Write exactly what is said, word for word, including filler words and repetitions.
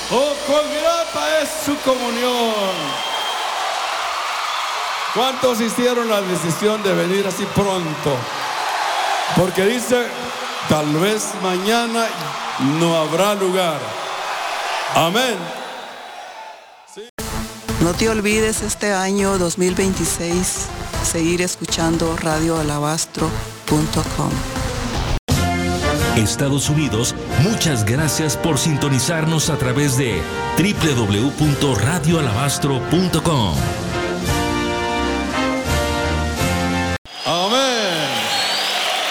Oh, cuán grata es su comunión. ¿Cuántos hicieron la decisión de venir así pronto? Porque dice, tal vez mañana no habrá lugar. Amén. Sí. No te olvides este año dos mil veintiséis seguir escuchando radio alabastro punto com. Estados Unidos, muchas gracias por sintonizarnos a través de doble u doble u doble u punto radio alabastro punto com.